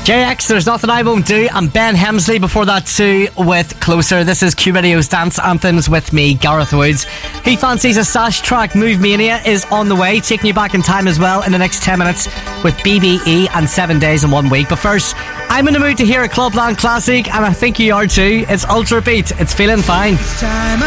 JX, There's Nothing I Won't Do, and Ben Hemsley before that too with Closer. This is Q Radio's Dance Anthems with me, Gareth Woods. He fancies a Sash track. Move Mania is on the way, taking you back in time as well in the next 10 minutes with BBE and 7 Days in 1 week. But first, I'm in the mood to hear a Clubland classic, and I think you are too. It's Ultra Beat. It's Feeling Fine.